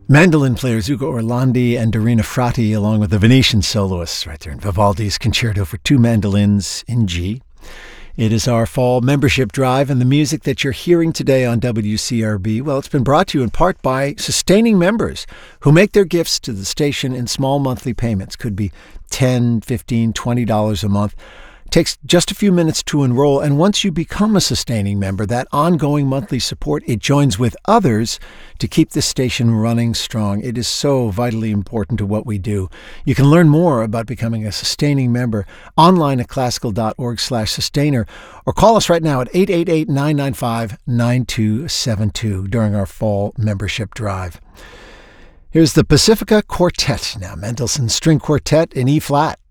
Mandolin players Ugo Orlandi and Dorina Frati, along with the Venetian soloists right there in Vivaldi's Concerto for Two Mandolins in G. It is our fall membership drive, and the music that you're hearing today on WCRB, well, it's been brought to you in part by sustaining members who make their gifts to the station in small monthly payments. Could be $10, $15, $20 a month. Takes just a few minutes to enroll, and once you become a sustaining member, that ongoing monthly support, it joins with others to keep the station running strong. It is so vitally important to what we do. You can learn more about becoming a sustaining member online at classical.org/sustainer, or call us right now at 888-995-9272 during our fall membership drive. Here's the Pacifica Quartet now, Mendelssohn String Quartet in E-flat.